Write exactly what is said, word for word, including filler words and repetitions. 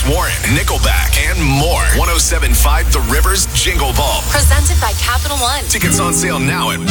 Warren, Nickelback, and more. one oh seven point five The Rivers Jingle Ball. Presented by Capital One. Tickets on sale now at